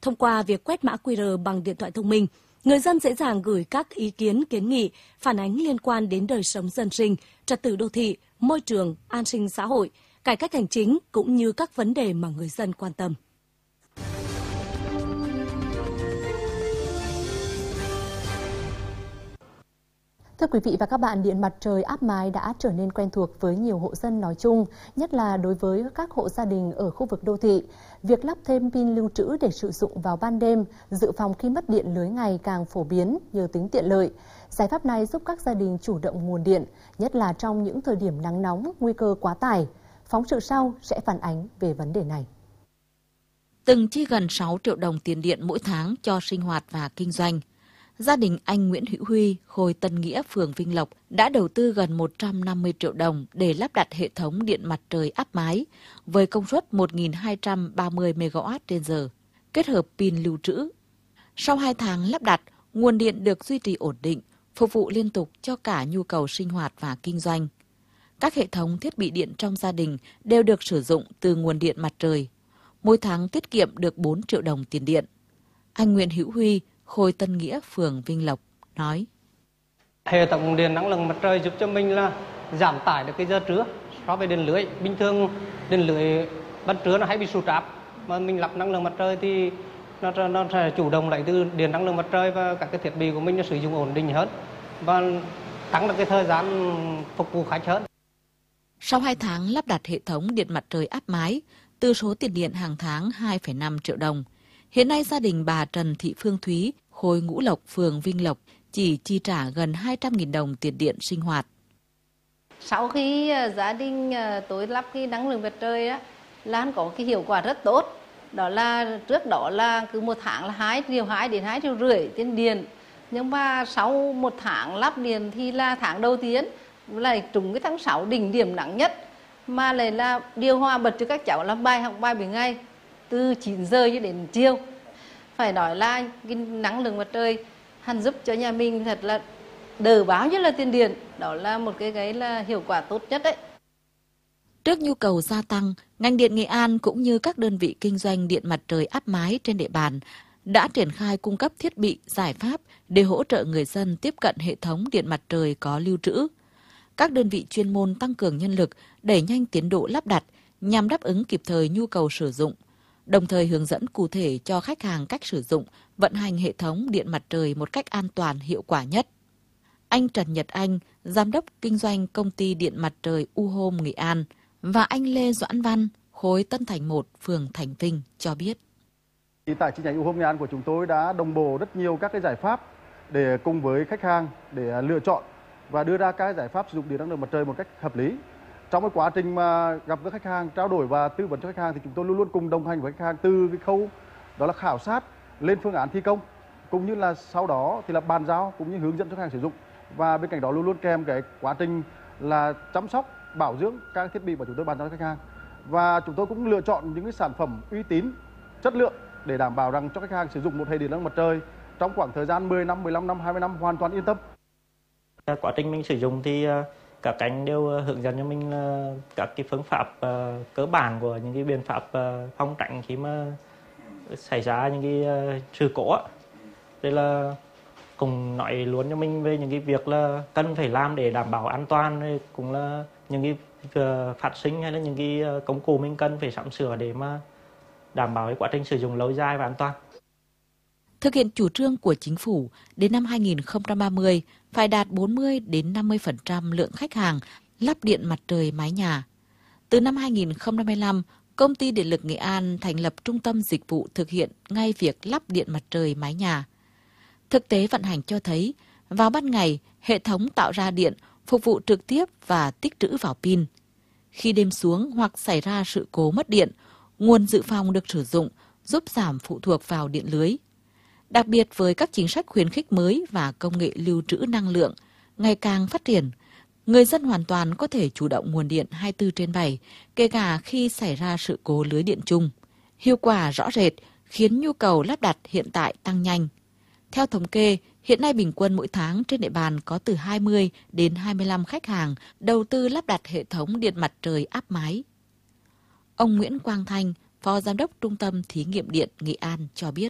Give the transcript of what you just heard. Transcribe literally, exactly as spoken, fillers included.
Thông qua việc quét mã quy rờ bằng điện thoại thông minh, người dân dễ dàng gửi các ý kiến, kiến nghị, phản ánh liên quan đến đời sống dân sinh, trật tự đô thị, môi trường, an sinh xã hội, cải cách hành chính cũng như các vấn đề mà người dân quan tâm. Thưa quý vị và các bạn, điện mặt trời áp mái đã trở nên quen thuộc với nhiều hộ dân nói chung, nhất là đối với các hộ gia đình ở khu vực đô thị. Việc lắp thêm pin lưu trữ để sử dụng vào ban đêm, dự phòng khi mất điện lưới ngày càng phổ biến nhờ tính tiện lợi. Giải pháp này giúp các gia đình chủ động nguồn điện, nhất là trong những thời điểm nắng nóng, nguy cơ quá tải. Phóng sự sau sẽ phản ánh về vấn đề này. Từng chi gần sáu triệu đồng tiền điện mỗi tháng cho sinh hoạt và kinh doanh. Gia đình anh Nguyễn Hữu Huy, khối Tân Nghĩa, phường Vinh Lộc đã đầu tư gần một trăm năm mươi triệu đồng để lắp đặt hệ thống điện mặt trời áp mái với công suất một nghìn hai trăm ba mươi mê ga oát trên giờ, kết hợp pin lưu trữ. Sau hai tháng lắp đặt, nguồn điện được duy trì ổn định, phục vụ liên tục cho cả nhu cầu sinh hoạt và kinh doanh. Các hệ thống thiết bị điện trong gia đình đều được sử dụng từ nguồn điện mặt trời. Mỗi tháng tiết kiệm được bốn triệu đồng tiền điện. Anh Nguyễn Hữu Huy, khối Tân Nghĩa, phường Vinh Lộc nói: Hệ thống điện năng lượng mặt trời giúp cho mình là giảm tải được cái giờ trưa so với điện lưới. Bình thường điện lưới ban trưa nó hay bị sụt trap, mà mình lắp năng lượng mặt trời thì nó nó sẽ chủ động lấy từ điện năng lượng mặt trời và các cái thiết bị của mình nó sử dụng ổn định hơn và tăng được cái thời gian phục vụ khách hơn. Sau hai tháng lắp đặt hệ thống điện mặt trời áp mái, từ số tiền điện hàng tháng hai phẩy năm triệu đồng, hiện nay gia đình bà Trần Thị Phương Thúy, khối Ngũ Lộc, phường Vinh Lộc chỉ chi trả gần hai trăm nghìn đồng tiền điện sinh hoạt. Sau khi gia đình tôi lắp cái năng lượng mặt trời á, là có cái hiệu quả rất tốt. Đó là trước đó là cứ một tháng là hai triệu hai đến hai triệu rưỡi tiền điện. Nhưng mà sau một tháng lắp điện thì là tháng đầu tiên lại trùng cái tháng sáu đỉnh điểm nắng nhất, mà lại là điều hòa bật cho các cháu làm bài học bài buổi ngày từ chín giờ cho đến chiều. Phải nói là cái năng lượng mặt trời hắn giúp cho nhà mình thật là đỡ bao nhiêu là tiền điện. Đó là một cái cái là hiệu quả tốt nhất đấy. Trước nhu cầu gia tăng, ngành điện Nghệ An cũng như các đơn vị kinh doanh điện mặt trời áp mái trên địa bàn đã triển khai cung cấp thiết bị, giải pháp để hỗ trợ người dân tiếp cận hệ thống điện mặt trời có lưu trữ. Các đơn vị chuyên môn tăng cường nhân lực, đẩy nhanh tiến độ lắp đặt nhằm đáp ứng kịp thời nhu cầu sử dụng, đồng thời hướng dẫn cụ thể cho khách hàng cách sử dụng, vận hành hệ thống điện mặt trời một cách an toàn, hiệu quả nhất. Anh Trần Nhật Anh, giám đốc kinh doanh công ty điện mặt trời U-Home Nghệ An, và anh Lê Doãn Văn, khối Tân Thành một, phường Thành Vinh cho biết. Tại chi nhánh U-Home Nghệ An của chúng tôi đã đồng bộ rất nhiều các cái giải pháp để cùng với khách hàng để lựa chọn và đưa ra các giải pháp sử dụng điện năng lượng mặt trời một cách hợp lý. Trong cái quá trình mà gặp gỡ khách hàng, trao đổi và tư vấn cho khách hàng thì chúng tôi luôn luôn cùng đồng hành với khách hàng từ cái khâu đó là khảo sát, lên phương án thi công, cũng như là sau đó thì là bàn giao cũng như hướng dẫn cho khách hàng sử dụng. Và bên cạnh đó luôn luôn kèm cái quá trình là chăm sóc, bảo dưỡng các thiết bị mà chúng tôi bàn giao cho khách hàng. Và chúng tôi cũng lựa chọn những cái sản phẩm uy tín, chất lượng để đảm bảo rằng cho khách hàng sử dụng một hệ điện năng mặt trời trong khoảng thời gian mười năm, mười lăm năm, hai mươi năm hoàn toàn yên tâm. Quá trình mình sử dụng thì các anh đều hướng dẫn cho mình các cái phương pháp uh, cơ bản của những cái biện pháp uh, phòng tránh khi mà xảy ra những cái uh, sự cố. Đây là cùng nói luôn cho mình về những cái việc là cần phải làm để đảm bảo an toàn, cũng là những cái uh, phát sinh hay là những cái uh, công cụ mình cần phải sắm sửa để mà đảm bảo cái quá trình sử dụng lâu dài và an toàn. Thực hiện chủ trương của chính phủ, đến năm hai nghìn không trăm ba mươi phải đạt bốn mươi đến năm mươi phần trăm lượng khách hàng lắp điện mặt trời mái nhà. Từ năm hai nghìn không trăm hai mươi lăm, Công ty Điện lực Nghệ An thành lập trung tâm dịch vụ thực hiện ngay việc lắp điện mặt trời mái nhà. Thực tế vận hành cho thấy, vào ban ngày, hệ thống tạo ra điện phục vụ trực tiếp và tích trữ vào pin. Khi đêm xuống hoặc xảy ra sự cố mất điện, nguồn dự phòng được sử dụng giúp giảm phụ thuộc vào điện lưới. Đặc biệt với các chính sách khuyến khích mới và công nghệ lưu trữ năng lượng ngày càng phát triển, người dân hoàn toàn có thể chủ động nguồn điện hai mươi tư trên bảy, kể cả khi xảy ra sự cố lưới điện chung. Hiệu quả rõ rệt khiến nhu cầu lắp đặt hiện tại tăng nhanh. Theo thống kê, hiện nay bình quân mỗi tháng trên địa bàn có từ hai mươi đến hai mươi lăm khách hàng đầu tư lắp đặt hệ thống điện mặt trời áp mái. Ông Nguyễn Quang Thanh, Phó Giám đốc Trung tâm Thí nghiệm Điện Nghệ An cho biết.